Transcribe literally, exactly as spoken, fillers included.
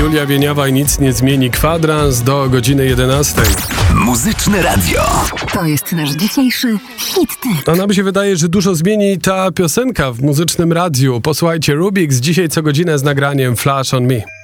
Julia Wieniawa i nic nie zmieni. Kwadrans do godziny jedenastej. Muzyczne Radio. To jest nasz dzisiejszy hit tip. A nam się wydaje, że dużo zmieni ta piosenka w Muzycznym Radiu. Posłuchajcie, Rubix dzisiaj co godzinę z nagraniem Flash on Me.